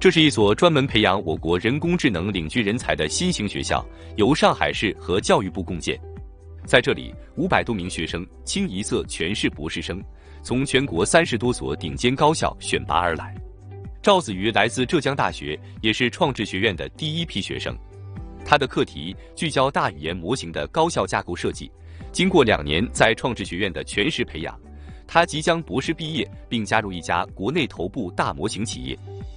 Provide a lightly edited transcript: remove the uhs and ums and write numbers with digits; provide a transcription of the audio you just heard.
这是一所专门培养我国人工智能领军人才的新型学校，由上海市和教育部共建。在这里，500多名学生清一色全是博士生，从全国30多所顶尖高校选拔而来。赵子瑜来自浙江大学，也是创智学院的第一批学生。他的课题聚焦大语言模型的高效架构设计。经过2年在创智学院的全时培养，他即将博士毕业，并加入一家国内头部大模型企业。